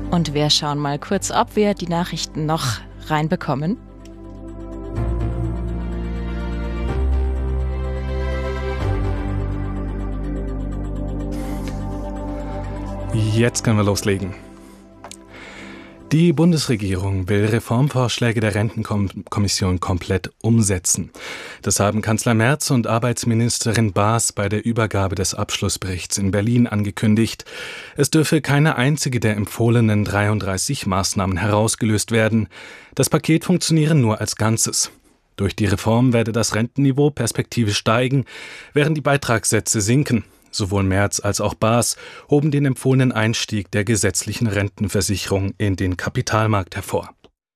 Und wir schauen mal kurz, ob wir die Nachrichten noch reinbekommen. Jetzt können wir loslegen. Die Bundesregierung will Reformvorschläge der Rentenkommission komplett umsetzen. Das haben Kanzler Merz und Arbeitsministerin Baas bei der Übergabe des Abschlussberichts in Berlin angekündigt. Es dürfe keine einzige der empfohlenen 33 Maßnahmen herausgelöst werden. Das Paket funktioniere nur als Ganzes. Durch die Reform werde das Rentenniveau perspektivisch steigen, während die Beitragssätze sinken. Sowohl Merz als auch Baas hoben den empfohlenen Einstieg der gesetzlichen Rentenversicherung in den Kapitalmarkt hervor.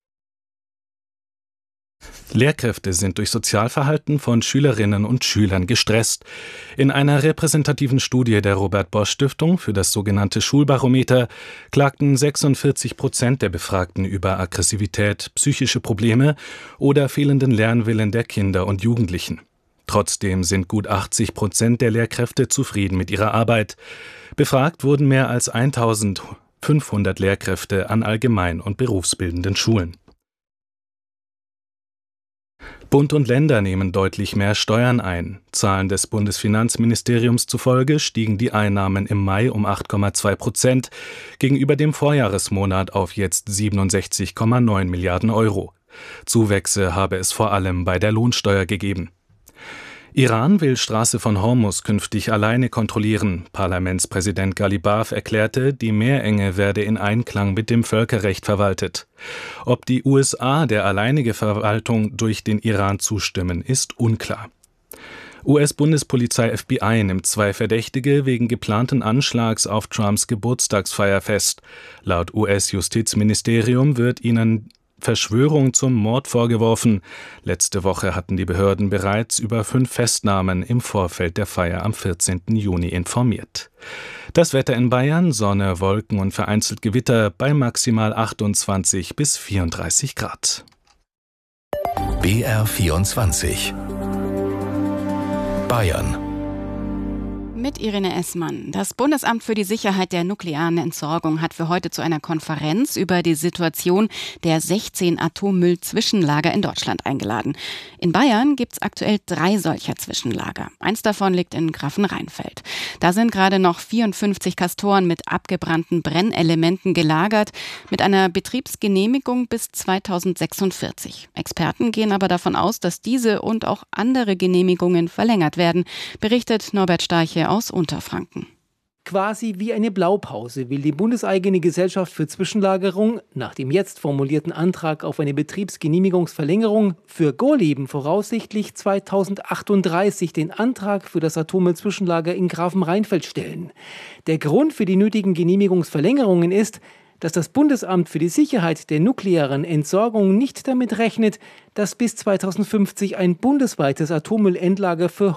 Lehrkräfte sind durch Sozialverhalten von Schülerinnen und Schülern gestresst. In einer repräsentativen Studie der Robert-Bosch-Stiftung für das sogenannte Schulbarometer klagten 46% der Befragten über Aggressivität, psychische Probleme oder fehlenden Lernwillen der Kinder und Jugendlichen. Trotzdem sind gut 80% der Lehrkräfte zufrieden mit ihrer Arbeit. Befragt wurden mehr als 1500 Lehrkräfte an allgemein- und berufsbildenden Schulen. Bund und Länder nehmen deutlich mehr Steuern ein. Zahlen des Bundesfinanzministeriums zufolge stiegen die Einnahmen im Mai um 8,2% gegenüber dem Vorjahresmonat auf jetzt 67,9 Milliarden Euro. Zuwächse habe es vor allem bei der Lohnsteuer gegeben. Iran will Straße von Hormuz künftig alleine kontrollieren. Parlamentspräsident Ghalibaf erklärte, die Meerenge werde in Einklang mit dem Völkerrecht verwaltet. Ob die USA der alleinige Verwaltung durch den Iran zustimmen, ist unklar. US-Bundespolizei FBI nimmt 2 Verdächtige wegen geplanten Anschlags auf Trumps Geburtstagsfeier fest. Laut US-Justizministerium wird ihnen Verschwörung zum Mord vorgeworfen. Letzte Woche hatten die Behörden bereits über 5 Festnahmen im Vorfeld der Feier am 14. Juni informiert. Das Wetter in Bayern: Sonne, Wolken und vereinzelt Gewitter bei maximal 28 bis 34 Grad. BR24 Bayern. Mit Irene Essmann. Das Bundesamt für die Sicherheit der nuklearen Entsorgung hat für heute zu einer Konferenz über die Situation der 16 Atommüll-Zwischenlager in Deutschland eingeladen. In Bayern gibt es aktuell 3 solcher Zwischenlager. Eins davon liegt in Grafenrheinfeld. Da sind gerade noch 54 Castoren mit abgebrannten Brennelementen gelagert, mit einer Betriebsgenehmigung bis 2046. Experten gehen aber davon aus, dass diese und auch andere Genehmigungen verlängert werden, berichtet Norbert Starche aus Unterfranken. Quasi wie eine Blaupause will die bundeseigene Gesellschaft für Zwischenlagerung nach dem jetzt formulierten Antrag auf eine Betriebsgenehmigungsverlängerung für Gorleben voraussichtlich 2038 den Antrag für das Atommüll-Zwischenlager in Grafenrheinfeld stellen. Der Grund für die nötigen Genehmigungsverlängerungen ist, dass das Bundesamt für die Sicherheit der nuklearen Entsorgung nicht damit rechnet, dass bis 2050 ein bundesweites Atommüllendlager für